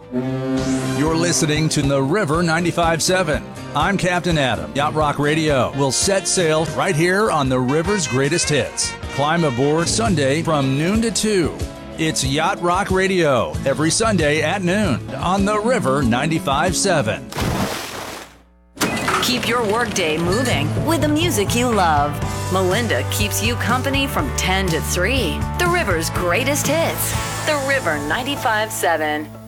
You're listening to The River 95.7. I'm Captain Adam. Yacht Rock Radio will set sail right here on the river's greatest hits. Climb aboard Sunday from noon to 2. It's Yacht Rock Radio every Sunday at noon on The River 95.7. Keep your workday moving with the music you love. Melinda keeps you company from 10 to 3. The River's greatest hits. The River 95.7.